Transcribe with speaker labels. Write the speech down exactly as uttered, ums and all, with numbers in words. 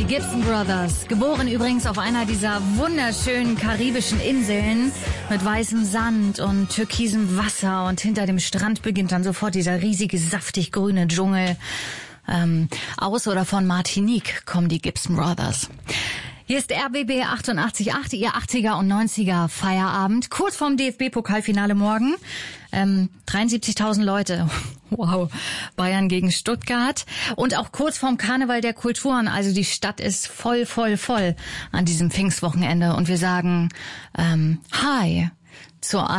Speaker 1: Gibson Brothers, geboren übrigens auf einer dieser wunderschönen karibischen Inseln mit weißem Sand und türkisem Wasser, und hinter dem Strand beginnt dann sofort dieser riesige, saftig grüne Dschungel. Ähm, aus oder von Martinique kommen die Gibson Brothers. Hier ist R B B achtundachtzig Komma acht, Ihr achtziger und neunziger Feierabend. Kurz vorm D F B-Pokalfinale morgen. Ähm, dreiundsiebzigtausend Leute. Wow. Bayern gegen Stuttgart. Und auch kurz vorm Karneval der Kulturen. Also die Stadt ist voll, voll, voll an diesem Pfingstwochenende. Und wir sagen ähm, Hi zur